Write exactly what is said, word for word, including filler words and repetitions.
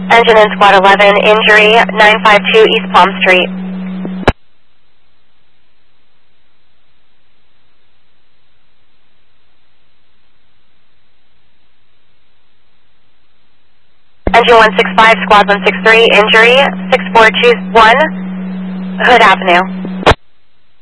Engine in Squad eleven, injury nine five two East Palm Street. Engine one six five, Squad one six three, injury six four two one, Hood Avenue.